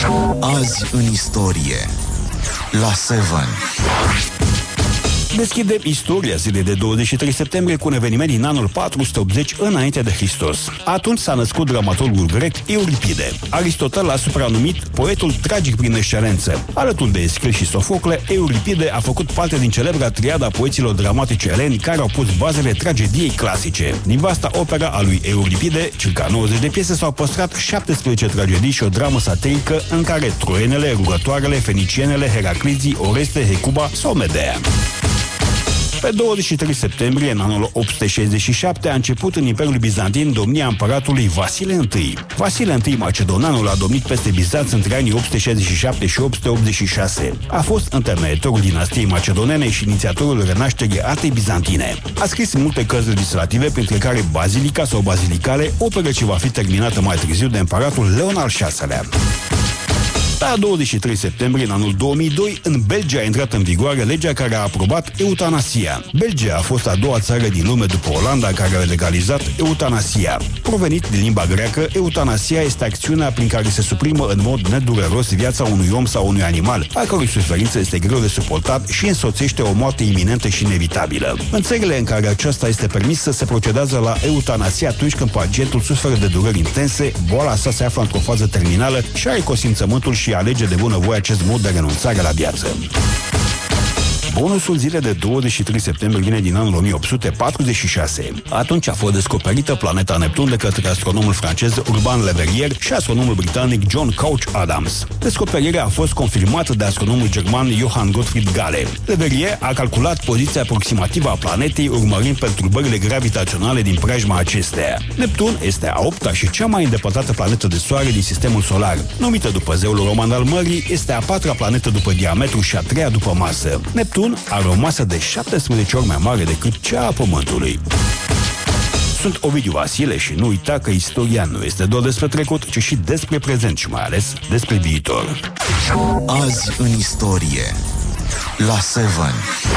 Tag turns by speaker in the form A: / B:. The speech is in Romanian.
A: Azi în istorie la 7.
B: Deschidem istoria zilei de 23 septembrie cu un eveniment din anul 480 înainte de Hristos. Atunci s-a născut dramaturgul grec Euripide. Aristotel l-a supranumit poetul tragic prin excelență. Alături de Eschil și Sofocle, Euripide a făcut parte din celebra triada poeților dramatici eleni care au pus bazele tragediei clasice. Din vasta opera a lui Euripide, circa 90 de piese, s-au păstrat 17 tragedii și o dramă satirică în care troienele, rugătoarele, fenicienele, Heraclizii, Oreste, Hecuba sau Medea. Pe 23 septembrie, în anul 867, a început în Imperiul Bizantin domnia împăratului Vasile I. Vasile I Macedonanul a domnit peste Bizanț între anii 867 și 886. A fost întemeietorul dinastiei macedonene și inițiatorul renașterii artei bizantine. A scris multe cărți legislative, printre care Bazilica sau Bazilicale, operă ce va fi terminată mai târziu de împăratul Leon al VI-lea. La 23 septembrie, în anul 2002, în Belgia a intrat în vigoare legea care a aprobat eutanasia. Belgia a fost a doua țară din lume după Olanda care a legalizat eutanasia. Provenit din limba greacă, eutanasia este acțiunea prin care se suprimă în mod nedureros viața unui om sau unui animal, a cărui suferință este greu de suportat și însoțește o moarte iminentă și inevitabilă. În țările în care aceasta este permisă, se procedează la eutanasie atunci când pacientul suferă de dureri intense, boala sa se află într-o fază terminală și are consimțământul și alege de bunăvoie acest mod de renunțare la viață. Bonusul zilei de 23 septembrie vine din anul 1846. Atunci a fost descoperită planeta Neptun de către astronomul francez Urban Le Verrier și astronomul britanic John Couch Adams. Descoperirea a fost confirmată de astronomul german Johann Gottfried Galle. Le Verrier a calculat poziția aproximativă a planetei urmărind perturbările gravitaționale din preajma acesteia. Neptun este a 8-a și cea mai îndepărtată planetă de Soare din sistemul solar. Numită după zeul roman al mării, este a 4-a planetă după diametru și a 3-a după masă. Neptun are o masă de 17 ori mai mare decât cea a Pământului. Sunt Ovidiu Vasile și nu uita că istoria nu este doar despre trecut, ci și despre prezent și mai ales despre viitor.
A: Azi în istorie la 7.